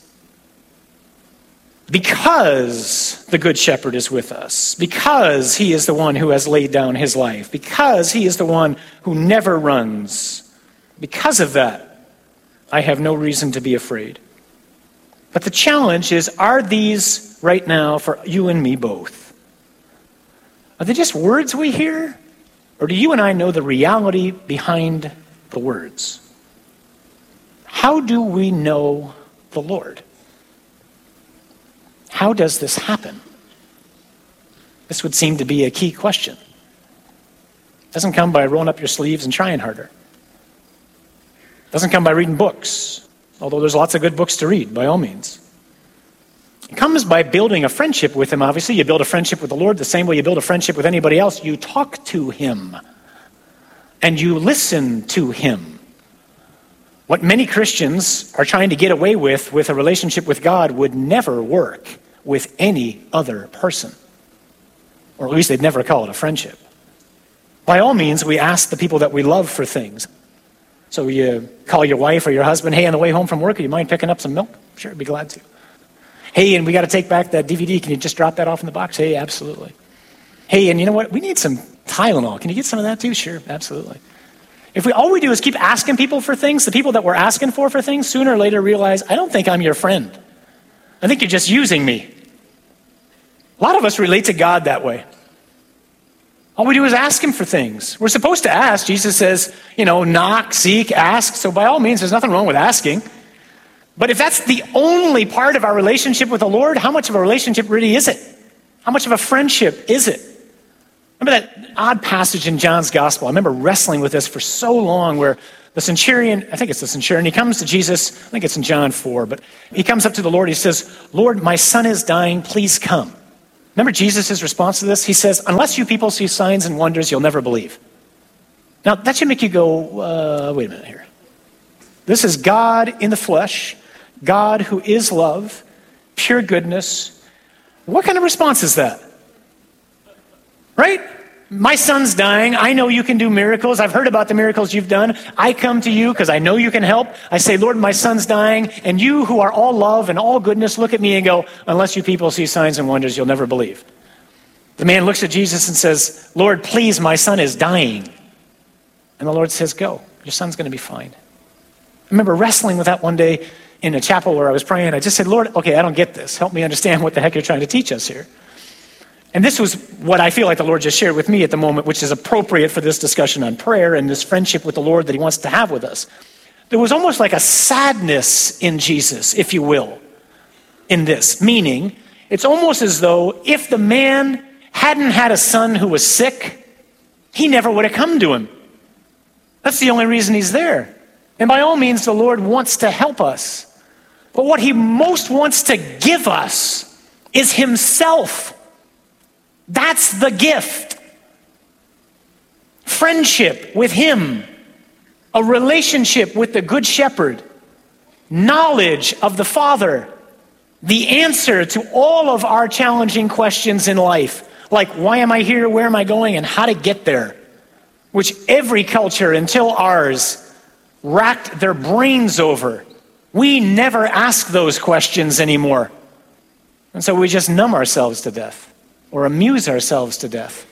Because the Good Shepherd is with us, because he is the one who has laid down his life, because he is the one who never runs, because of that, I have no reason to be afraid. But the challenge is, are these right now for you and me both? Are they just words we hear? Or do you and I know the reality behind the words? How do we know the Lord? How does this happen? This would seem to be a key question. It doesn't come by rolling up your sleeves and trying harder. It doesn't come by reading books, although there's lots of good books to read, by all means. It comes by building a friendship with him. Obviously, you build a friendship with the Lord the same way you build a friendship with anybody else. You talk to him, and you listen to him. What many Christians are trying to get away with, with a relationship with God, would never work with any other person. Or at least they'd never call it a friendship. By all means, we ask the people that we love for things. So you call your wife or your husband, hey, on the way home from work, do you mind picking up some milk? Sure, I'd be glad to. Hey, and we got to take back that D V D. Can you just drop that off in the box? Hey, absolutely. Hey, and you know what? We need some Tylenol. Can you get some of that too? Sure, absolutely. If we all we do is keep asking people for things, the people that we're asking for for things, sooner or later realize, I don't think I'm your friend. I think you're just using me. A lot of us relate to God that way. All we do is ask him for things. We're supposed to ask. Jesus says, you know, knock, seek, ask. So by all means, there's nothing wrong with asking. But if that's the only part of our relationship with the Lord, how much of a relationship really is it? How much of a friendship is it? Remember that odd passage in John's gospel? I remember wrestling with this for so long, where The centurion, I think it's the centurion, he comes to Jesus, I think it's in John four, but he comes up to the Lord, he says, Lord, my son is dying, please come. Remember Jesus' response to this? He says, unless you people see signs and wonders, you'll never believe. Now, that should make you go, uh, wait a minute here. This is God in the flesh, God who is love, pure goodness. What kind of response is that? Right? My son's dying. I know you can do miracles. I've heard about the miracles you've done. I come to you because I know you can help. I say, Lord, my son's dying. And you who are all love and all goodness look at me and go, unless you people see signs and wonders, you'll never believe. The man looks at Jesus and says, Lord, please, my son is dying. And the Lord says, go. Your son's going to be fine. I remember wrestling with that one day in a chapel where I was praying. I just said, Lord, okay, I don't get this. Help me understand what the heck you're trying to teach us here. And this was what I feel like the Lord just shared with me at the moment, which is appropriate for this discussion on prayer and this friendship with the Lord that he wants to have with us. There was almost like a sadness in Jesus, if you will, in this. Meaning, it's almost as though if the man hadn't had a son who was sick, he never would have come to him. That's the only reason he's there. And by all means, the Lord wants to help us. But what he most wants to give us is himself. That's the gift. Friendship with him, a relationship with the Good Shepherd, knowledge of the Father, the answer to all of our challenging questions in life, like why am I here, where am I going, and how to get there, which every culture until ours racked their brains over. We never ask those questions anymore. And so we just numb ourselves to death. Or amuse ourselves to death.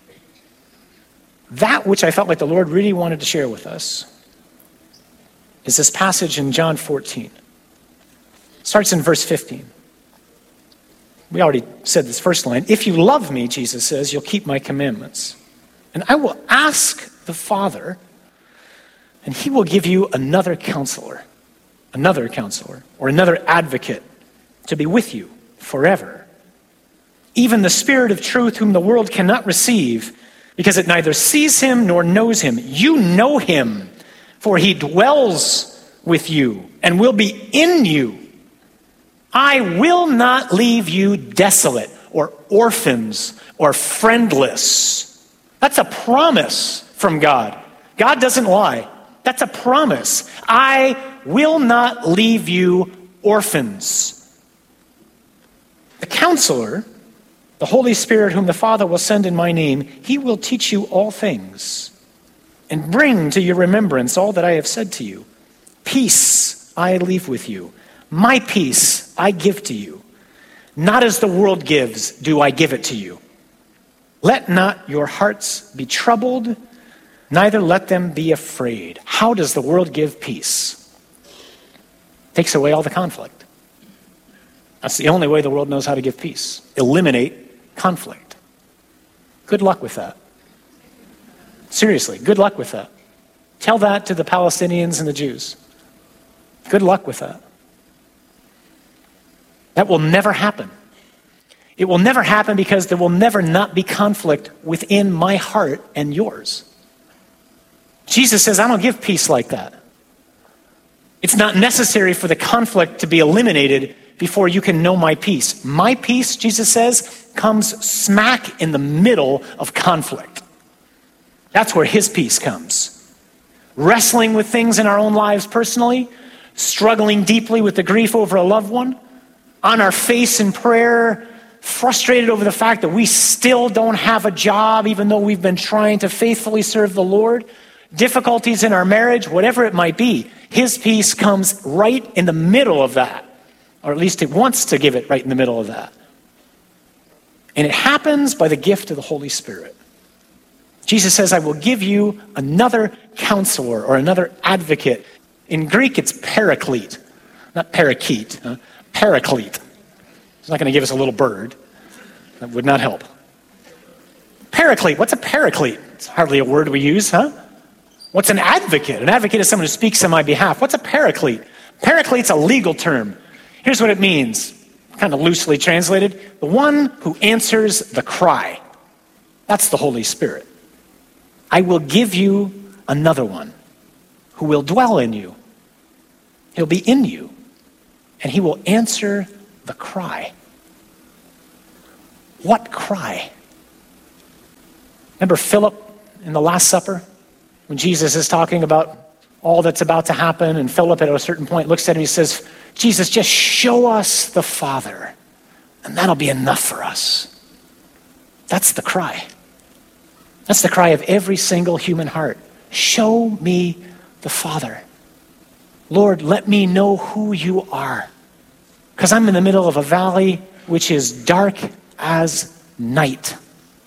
That which I felt like the Lord really wanted to share with us is this passage in John fourteen. It starts in verse fifteen. We already said this first line. If you love me, Jesus says, you'll keep my commandments. And I will ask the Father, and he will give you another counselor, another counselor, or another advocate to be with you forever. Even the Spirit of truth whom the world cannot receive, because it neither sees him nor knows him. You know him, for he dwells with you and will be in you. I will not leave you desolate or orphans or friendless. That's a promise from God. God doesn't lie. That's a promise. I will not leave you orphans. The counselor, the Holy Spirit whom the Father will send in my name, he will teach you all things and bring to your remembrance all that I have said to you. Peace I leave with you. My peace I give to you. Not as the world gives do I give it to you. Let not your hearts be troubled, neither let them be afraid. How does the world give peace? Takes away all the conflict. That's the only way the world knows how to give peace. Eliminate conflict. Good luck with that. Seriously, good luck with that. Tell that to the Palestinians and the Jews. Good luck with that. That will never happen. It will never happen because there will never not be conflict within my heart and yours. Jesus says, I don't give peace like that. It's not necessary for the conflict to be eliminated before you can know my peace. My peace, Jesus says, comes smack in the middle of conflict. That's where his peace comes. Wrestling with things in our own lives personally, struggling deeply with the grief over a loved one, on our face in prayer, frustrated over the fact that we still don't have a job even though we've been trying to faithfully serve the Lord, difficulties in our marriage, whatever it might be, his peace comes right in the middle of that. Or at least it wants to give it right in the middle of that. And it happens by the gift of the Holy Spirit. Jesus says, I will give you another counselor or another advocate. In Greek, it's paraclete, not parakeet, huh? Paraclete. He's not going to give us a little bird. That would not help. Paraclete, what's a paraclete? It's hardly a word we use, huh? What's an advocate? An advocate is someone who speaks on my behalf. What's a paraclete? Paraclete's a legal term. Here's what it means, kind of loosely translated. The one who answers the cry. That's the Holy Spirit. I will give you another one. who will dwell in you. He'll be in you, and he will answer the cry. What cry? Remember Philip in the Last Supper, when Jesus is talking about all that's about to happen, and Philip at a certain point looks at him and he says, Jesus, just show us the Father, and that'll be enough for us. That's the cry. That's the cry of every single human heart. Show me the Father. Lord, let me know who you are, because I'm in the middle of a valley which is dark as night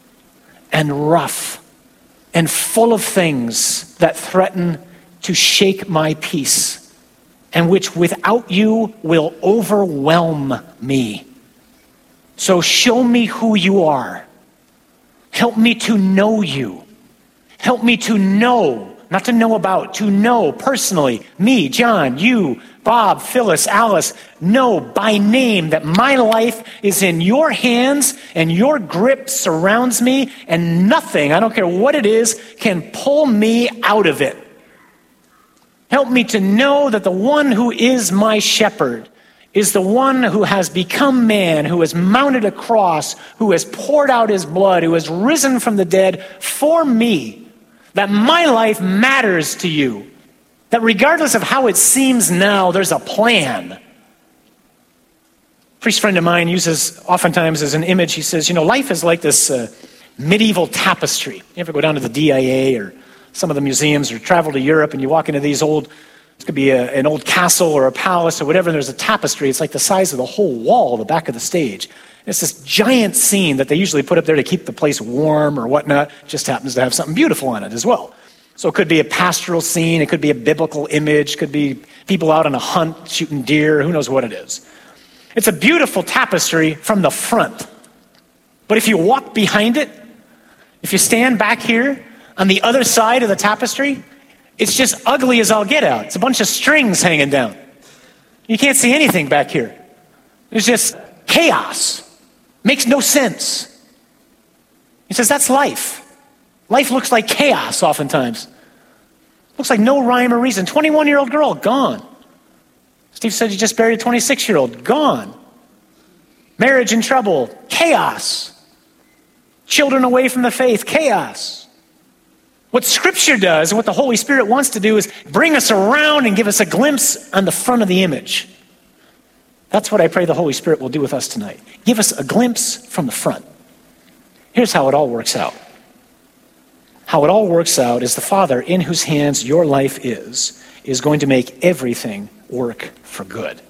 and rough and full of things that threaten to shake my peace, and which without you will overwhelm me. So show me who you are. Help me to know you. Help me to know, not to know about, to know personally, me, John, you, Bob, Phyllis, Alice, know by name that my life is in your hands and your grip surrounds me, and nothing, I don't care what it is, can pull me out of it. Help me to know that the one who is my shepherd is the one who has become man, who has mounted a cross, who has poured out his blood, who has risen from the dead for me, that my life matters to you, that regardless of how it seems now, there's a plan. A priest friend of mine uses oftentimes as an image, he says, you know, life is like this uh, medieval tapestry. You ever go down to the D I A or some of the museums or travel to Europe and you walk into these old, it could be a, an old castle or a palace or whatever, and there's a tapestry. It's like the size of the whole wall, the back of the stage. And it's this giant scene that they usually put up there to keep the place warm or whatnot. It just happens to have something beautiful on it as well. So it could be a pastoral scene, it could be a biblical image, it could be people out on a hunt shooting deer, who knows what it is. It's a beautiful tapestry from the front. But if you walk behind it, if you stand back here on the other side of the tapestry, it's just ugly as all get out. It's a bunch of strings hanging down. You can't see anything back here. It's just chaos. Makes no sense. He says that's life. Life looks like chaos oftentimes. Looks like no rhyme or reason. twenty-one-year-old girl, gone. Steve said you just buried a twenty-six-year-old, gone. Marriage in trouble, chaos. Children away from the faith, chaos. What Scripture does and what the Holy Spirit wants to do is bring us around and give us a glimpse on the front of the image. That's what I pray the Holy Spirit will do with us tonight. Give us a glimpse from the front. Here's how it all works out. How it all works out is the Father in whose hands your life is, is going to make everything work for good.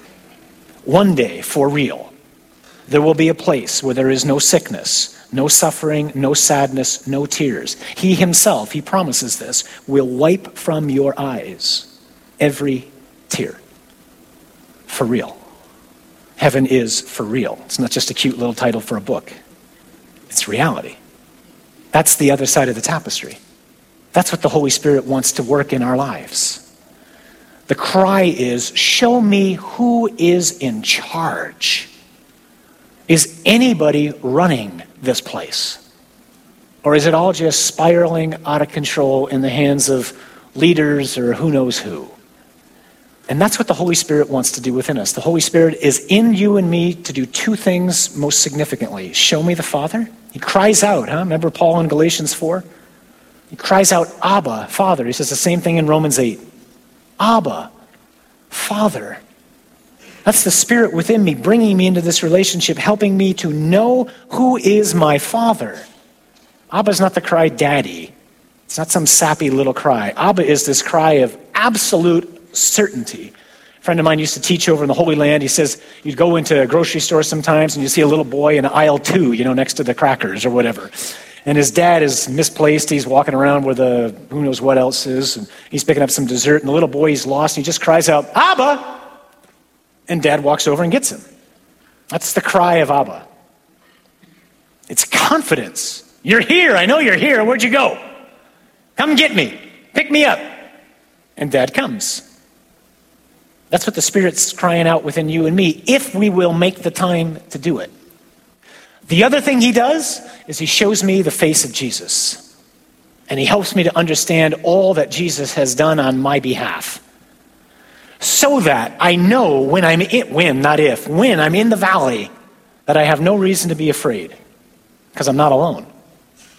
One day, for real, there will be a place where there is no sickness, no suffering, no sadness, no tears. He himself, he promises this, will wipe from your eyes every tear. For real. Heaven is for real. It's not just a cute little title for a book. It's reality. That's the other side of the tapestry. That's what the Holy Spirit wants to work in our lives. The cry is, show me who is in charge. Is anybody running this place? Or is it all just spiraling out of control in the hands of leaders or who knows who? And that's what the Holy Spirit wants to do within us. The Holy Spirit is in you and me to do two things most significantly. Show me the Father. He cries out, huh? Remember Paul in Galatians four? He cries out, Abba, Father. He says the same thing in Romans eight. Abba, Father. That's the Spirit within me, bringing me into this relationship, helping me to know who is my Father. Abba's not the cry, Daddy. It's not some sappy little cry. Abba is this cry of absolute certainty. A friend of mine used to teach over in the Holy Land. He says you'd go into a grocery store sometimes and you see a little boy in aisle two, you know, next to the crackers or whatever. And his dad is misplaced. He's walking around where the who knows what else is. And he's picking up some dessert. And the little boy, he's lost. And he just cries out, Abba! And dad walks over and gets him. That's the cry of Abba. It's confidence. You're here. I know you're here. Where'd you go? Come get me. Pick me up. And dad comes. That's what the Spirit's crying out within you and me, if we will make the time to do it. The other thing he does is he shows me the face of Jesus. And he helps me to understand all that Jesus has done on my behalf. So that I know when I'm in, when, not if, when I'm in the valley, that I have no reason to be afraid, because I'm not alone.